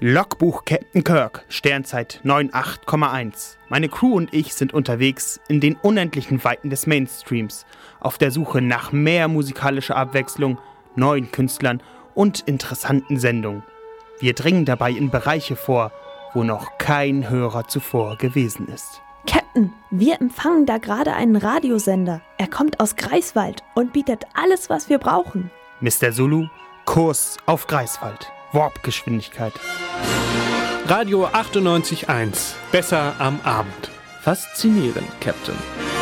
Logbuch Captain Kirk, Sternzeit 98,1. Meine Crew und ich sind unterwegs in den unendlichen Weiten des Mainstreams, auf der Suche nach mehr musikalischer Abwechslung, neuen Künstlern und interessanten Sendungen. Wir dringen dabei in Bereiche vor, wo noch kein Hörer zuvor gewesen ist. Captain, wir empfangen da gerade einen Radiosender. Er kommt aus Greifswald und bietet alles, was wir brauchen. Mr. Zulu, Kurs auf Greifswald. Warp-Geschwindigkeit. Radio 98.1. Besser am Abend. Faszinierend, Captain.